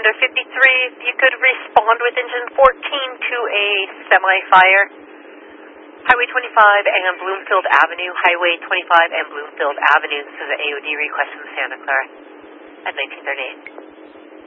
Thunder 53, if you could respond with engine 14 to a semi-fire. Highway 25 and Bloomfield Avenue, Highway 25 and Bloomfield Avenue. This is an AOD request from Santa Clara at 1938.